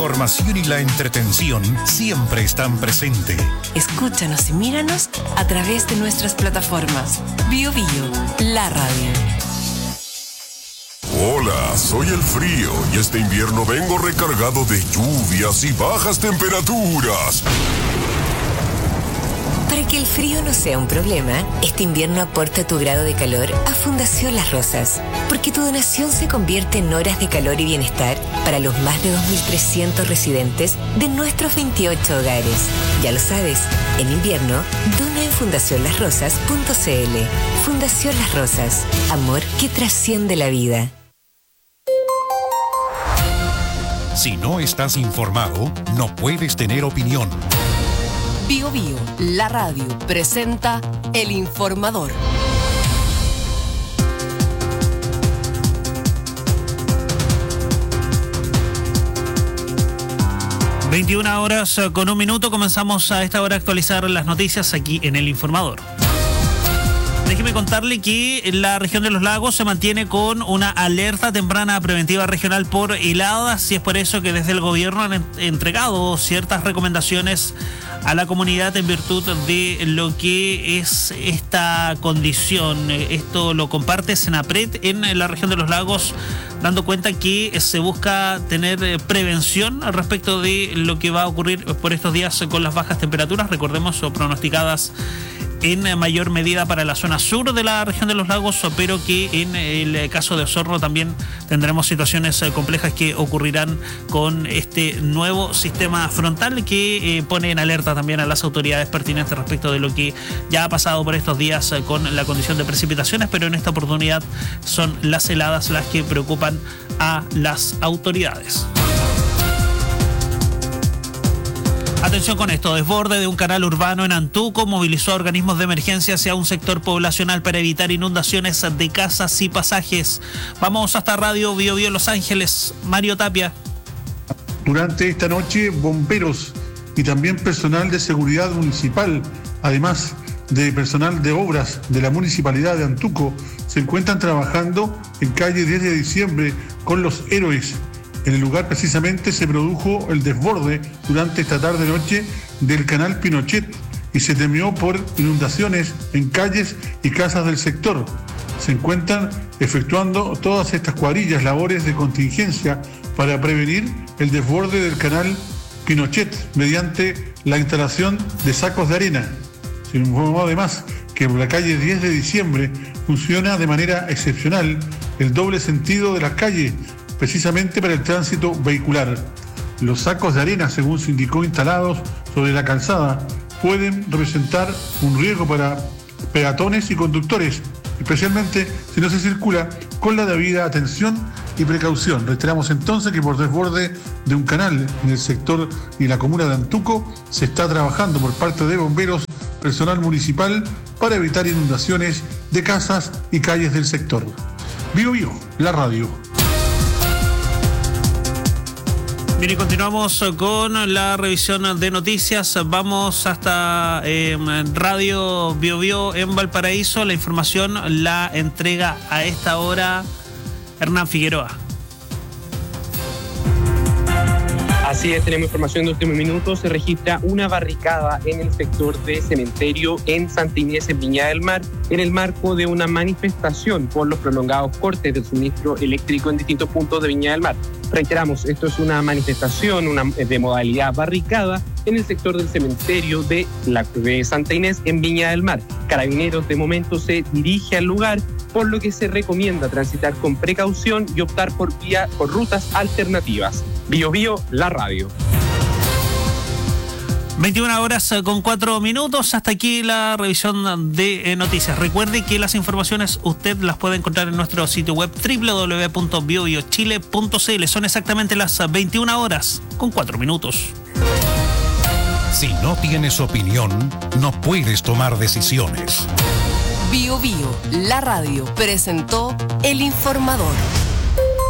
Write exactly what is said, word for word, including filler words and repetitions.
Información y la entretención siempre están presentes. Escúchanos y míranos a través de nuestras plataformas. Bio Bio, la radio. Hola, soy el frío y este invierno vengo recargado de lluvias y bajas temperaturas. Para que el frío no sea un problema, este invierno aporta tu grado de calor a Fundación Las Rosas, porque tu donación se convierte en horas de calor y bienestar para los más de dos mil trescientos residentes de nuestros veintiocho hogares. Ya lo sabes, en invierno, dona en fundación las rosas punto c l. Fundación Las Rosas, amor que trasciende la vida. Si no estás informado, no puedes tener opinión. Bio Bio, la radio, presenta El Informador. veintiuna horas con un minuto, comenzamos a esta hora a actualizar las noticias aquí en El Informador. Déjeme contarle que la región de los lagos se mantiene con una alerta temprana preventiva regional por heladas y es por eso que desde el gobierno han entregado ciertas recomendaciones a la comunidad en virtud de lo que es esta condición. Esto lo comparte Senapred en la región de los lagos, dando cuenta que se busca tener prevención al respecto de lo que va a ocurrir por estos días con las bajas temperaturas, recordemos, o pronosticadas en mayor medida para la zona sur de la región de los lagos, pero que en el caso de Osorno también tendremos situaciones complejas que ocurrirán con este nuevo sistema frontal que eh, pone en alerta también a las autoridades pertinentes respecto de lo que ya ha pasado por estos días con la condición de precipitaciones, pero en esta oportunidad son las heladas las que preocupan a las autoridades. Atención con esto, desborde de un canal urbano en Antuco movilizó a organismos de emergencia hacia un sector poblacional para evitar inundaciones de casas y pasajes. Vamos hasta Radio Bio Bio Los Ángeles, Mario Tapia. Durante esta noche, bomberos y también personal de seguridad municipal, además de personal de obras de la municipalidad de Antuco, se encuentran trabajando en calle diez de diciembre con los héroes. En el lugar precisamente se produjo el desborde durante esta tarde-noche del canal Pinochet y se temió por inundaciones en calles y casas del sector. Se encuentran efectuando todas estas cuadrillas labores de contingencia para prevenir el desborde del canal Pinochet mediante la instalación de sacos de arena. Se informó además que por la calle diez de diciembre funciona de manera excepcional el doble sentido de la calle, precisamente para el tránsito vehicular. Los sacos de arena, según se indicó, instalados sobre la calzada, pueden representar un riesgo para peatones y conductores, especialmente si no se circula con la debida atención y precaución. Reiteramos entonces que por desborde de un canal en el sector y la comuna de Antuco se está trabajando por parte de bomberos, personal municipal, para evitar inundaciones de casas y calles del sector. Bio Bio, la radio. Bien, y continuamos con la revisión de noticias. Vamos hasta eh, Radio Bio Bio en Valparaíso. La información la entrega a esta hora Hernán Figueroa. Así es, tenemos información de último minuto. Se registra una barricada en el sector de Cementerio en Santa Inés, en Viña del Mar, en el marco de una manifestación por los prolongados cortes del suministro eléctrico en distintos puntos de Viña del Mar. Reiteramos, esto es una manifestación una, de modalidad barricada en el sector del cementerio de, la, de Santa Inés en Viña del Mar. Carabineros de momento se dirige al lugar, por lo que se recomienda transitar con precaución y optar por, vía, por rutas alternativas. Bio Bio, la radio. veintiuna horas con cuatro minutos. Hasta aquí la revisión de eh, noticias. Recuerde que las informaciones usted las puede encontrar en nuestro sitio web doble u doble u doble u punto bio bio chile punto c l. Son exactamente las veintiuna horas con cuatro minutos. Si no tienes opinión, no puedes tomar decisiones. Bio Bio, la radio, presentó El Informador.